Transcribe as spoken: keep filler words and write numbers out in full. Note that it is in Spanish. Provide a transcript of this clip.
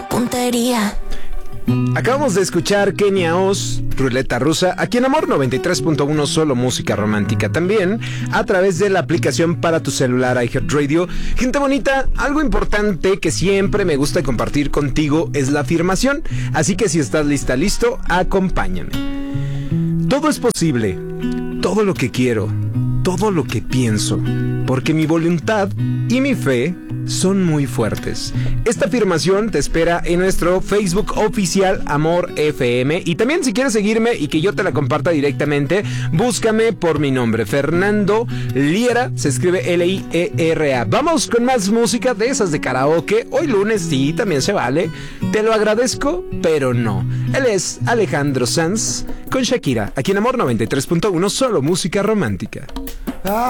buena puntería. Acabamos de escuchar Kenia Oz, Ruleta Rusa, aquí en Amor noventa y tres punto uno, solo música romántica. También a través de la aplicación para tu celular iHeartRadio. Gente bonita, algo importante que siempre me gusta compartir contigo es la afirmación. Así que si estás lista, listo, acompáñame. Todo es posible, todo lo que quiero, todo lo que pienso, porque mi voluntad y mi fe son muy fuertes. Esta afirmación te espera en nuestro Facebook oficial Amor F M. Y también si quieres seguirme y que yo te la comparta directamente, búscame por mi nombre, Fernando Liera, se escribe L I E R A. Vamos con más música de esas de karaoke. Hoy lunes sí, también se vale. Te lo agradezco, pero no. Él es Alejandro Sanz con Shakira, aquí en Amor noventa y tres punto uno, solo música romántica. Ah.